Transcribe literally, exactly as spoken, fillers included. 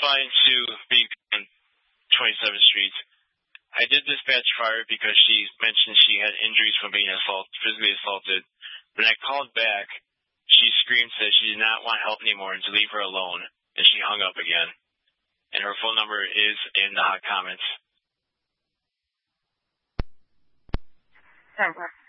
responding to being on twenty-seventh Street. I did dispatch fire because she mentioned she had injuries from being assault, physically assaulted. When I called back, she screamed, said she did not want help anymore and to leave her alone, and she hung up again. And her phone number is in the hot comments. Thanks.